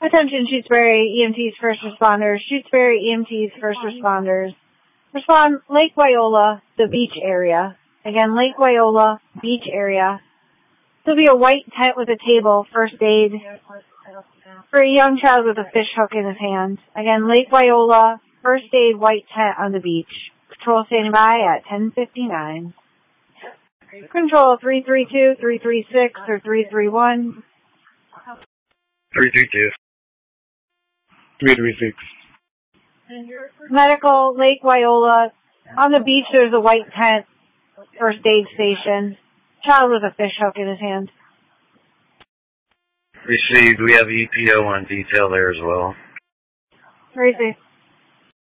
Attention, Shutesbury EMTs, first responders. Shutesbury EMTs, first responders. Respond Lake Wyola, the beach area. Again, Lake Wyola, beach area. There'll be a white tent with a table, first aid, for a young child with a fish hook in his hand. Again, Lake Wyola, first aid, white tent on the beach. Control standing by at 10:59. Control 332, 336, or 331. 332. 336. Medical, Lake Wyola. On the beach, there's a white tent, first aid station. Child with a fish hook in his hand. Received. We have EPO on detail there as well. Crazy.